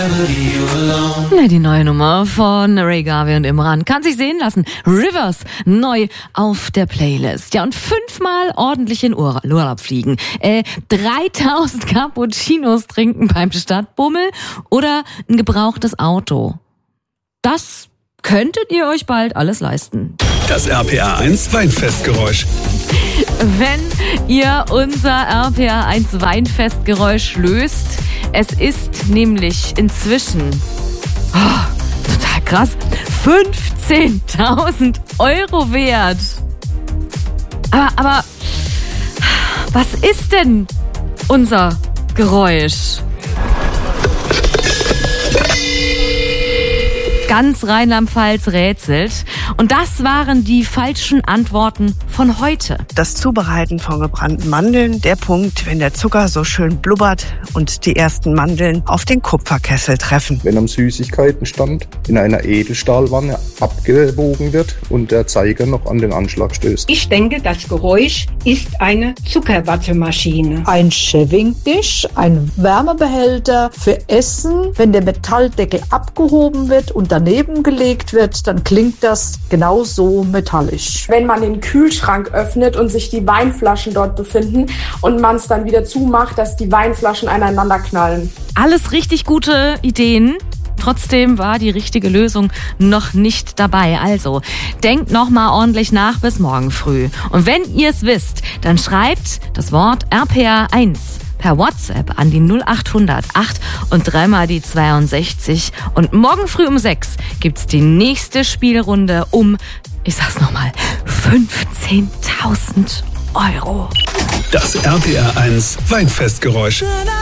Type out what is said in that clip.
Ja, die neue Nummer von Ray Garvey und Imran kann sich sehen lassen. Rivers neu auf der Playlist. Ja, und 5-mal ordentlich in Urlaub fliegen. 3000 Cappuccinos trinken beim Stadtbummel oder ein gebrauchtes Auto. Das könntet ihr euch bald alles leisten. Das RPA1 Weinfestgeräusch. Wenn ihr unser RPA1 Weinfestgeräusch löst, es ist nämlich inzwischen, total krass, 15.000 Euro wert. Aber was ist denn unser Geräusch? Ganz Rheinland-Pfalz rätselt. Und das waren die falschen Antworten von heute. Das Zubereiten von gebrannten Mandeln, der Punkt, wenn der Zucker so schön blubbert und die ersten Mandeln auf den Kupferkessel treffen. Wenn am Süßigkeitenstand in einer Edelstahlwanne abgewogen wird und der Zeiger noch an den Anschlag stößt. Ich denke, das Geräusch ist eine Zuckerwattemaschine. Ein Shaving-Dish, ein Wärmebehälter für Essen. Wenn der Metalldeckel abgehoben wird und daneben gelegt wird, dann klingt das genauso metallisch. Wenn man den Kühlschrank öffnet und sich die Weinflaschen dort befinden und man es dann wieder zumacht, dass die Weinflaschen aneinander knallen. Alles richtig gute Ideen. Trotzdem war die richtige Lösung noch nicht dabei. Also, denkt noch mal ordentlich nach bis morgen früh. Und wenn ihr es wisst, dann schreibt das Wort RPA1 per WhatsApp an die 0800 8 und 3 die 62. Und morgen früh um 6 gibt's die nächste Spielrunde um, ich sag's nochmal, 15.000 Euro. Das RPA1 Weinfestgeräusch.